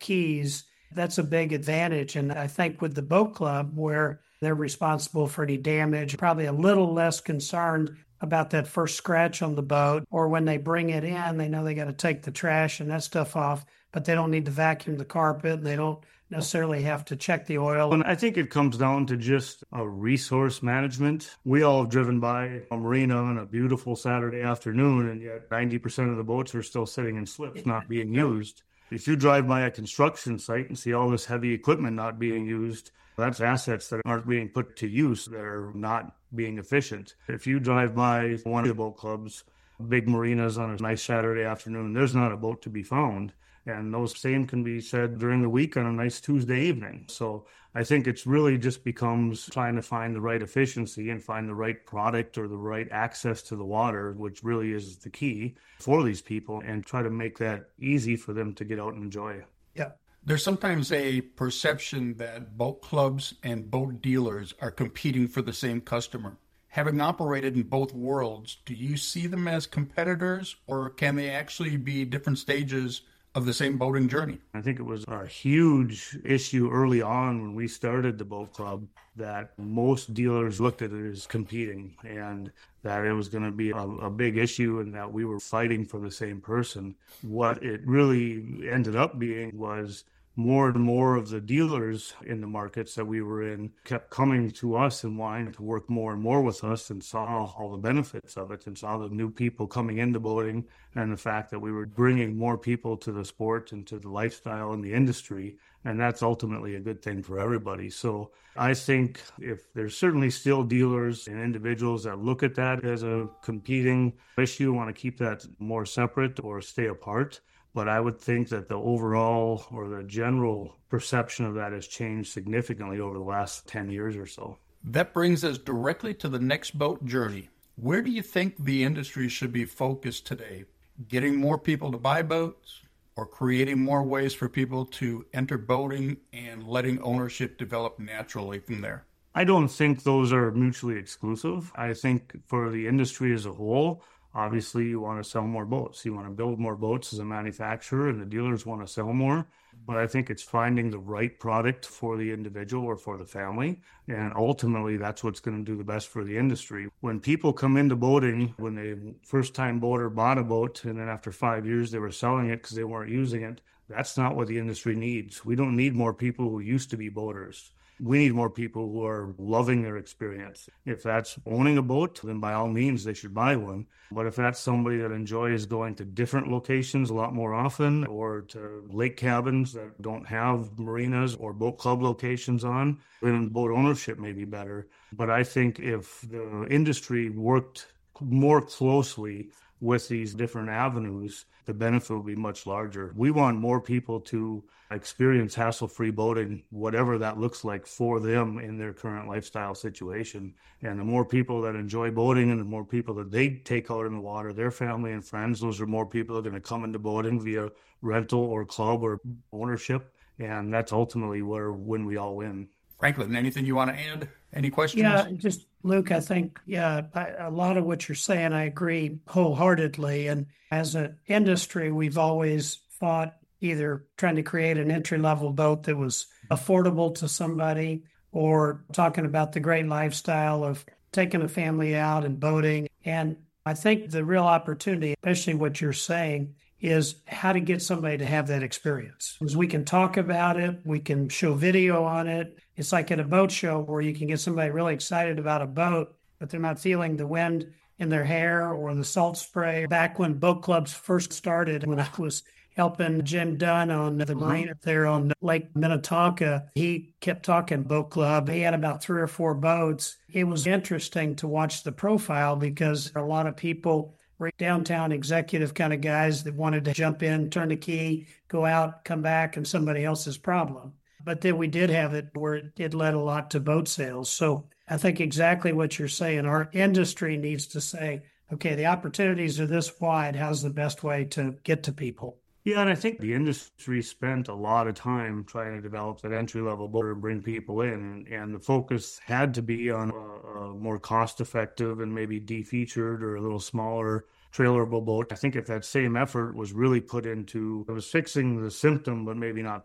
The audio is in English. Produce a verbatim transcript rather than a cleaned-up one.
keys, that's a big advantage. And I think with the boat club, where they're responsible for any damage, probably a little less concerned about that first scratch on the boat, or when they bring it in, they know they got to take the trash and that stuff off, but they don't need to vacuum the carpet. And they don't necessarily have to check the oil. And I think it comes down to just a resource management. We all have driven by a marina on a beautiful Saturday afternoon, and yet ninety percent of the boats are still sitting in slips, not being used. If you drive by a construction site and see all this heavy equipment not being used, that's assets that aren't being put to use, that are not being efficient. If you drive by one of the boat clubs, big marinas on a nice Saturday afternoon, there's not a boat to be found. And those same can be said during the week on a nice Tuesday evening. So I think it's really just becomes trying to find the right efficiency and find the right product or the right access to the water, which really is the key for these people, and try to make that easy for them to get out and enjoy. Yeah. There's sometimes a perception that boat clubs and boat dealers are competing for the same customer. Having operated in both worlds, do you see them as competitors, or can they actually be different stages of the same boating journey? I think it was a huge issue early on when we started the boat club that most dealers looked at it as competing, and that it was going to be a, a big issue and that we were fighting for the same person. What it really ended up being was more and more of the dealers in the markets that we were in kept coming to us and wanting to work more and more with us, and saw all the benefits of it, and saw the new people coming into boating, and the fact that we were bringing more people to the sport and to the lifestyle and the industry. And that's ultimately a good thing for everybody. So I think if there's certainly still dealers and individuals that look at that as a competing issue, want to keep that more separate or stay apart. But I would think that the overall or the general perception of that has changed significantly over the last ten years or so. That brings us directly to the next boat journey. Where do you think the industry should be focused today? Getting more people to buy boats, or creating more ways for people to enter boating and letting ownership develop naturally from there? I don't think those are mutually exclusive. I think for the industry as a whole, obviously, you want to sell more boats. You want to build more boats as a manufacturer, and the dealers want to sell more. But I think it's finding the right product for the individual or for the family. And ultimately, that's what's going to do the best for the industry. When people come into boating, when they first-time boater bought a boat, and then after five years they were selling it because they weren't using it, that's not what the industry needs. We don't need more people who used to be boaters. We need more people who are loving their experience. If that's owning a boat, then by all means, they should buy one. But if that's somebody that enjoys going to different locations a lot more often, or to lake cabins that don't have marinas or boat club locations on, then boat ownership may be better. But I think if the industry worked more closely with these different avenues, the benefit will be much larger. We want more people to experience hassle-free boating, whatever that looks like for them in their current lifestyle situation. And the more people that enjoy boating and the more people that they take out in the water, their family and friends, those are more people that are going to come into boating via rental or club or ownership. And that's ultimately where when we all win. Franklin, anything you want to add? Any questions? Yeah, just Luke, I think, yeah, I, a lot of what you're saying, I agree wholeheartedly. And as an industry, we've always fought either trying to create an entry-level boat that was affordable to somebody, or talking about the great lifestyle of taking a family out and boating. And I think the real opportunity, especially what you're saying, is how to get somebody to have that experience. Because we can talk about it, we can show video on it. It's like at a boat show where you can get somebody really excited about a boat, but they're not feeling the wind in their hair or the salt spray. Back when boat clubs first started, when I was helping Jim Dunn on the marina there on Lake Minnetonka, he kept talking boat club. He had about three or four boats. It was interesting to watch the profile because a lot of people were downtown executive kind of guys that wanted to jump in, turn the key, go out, come back, and somebody else's problem. But then we did have it where it did led a lot to boat sales. So I think exactly what you're saying. Our industry needs to say, okay, the opportunities are this wide. How's the best way to get to people? Yeah, and I think the industry spent a lot of time trying to develop that entry-level boat and bring people in, and, and the focus had to be on a, a more cost-effective and maybe de-featured or a little smaller trailerable boat. I think if that same effort was really put into, it was fixing the symptom, but maybe not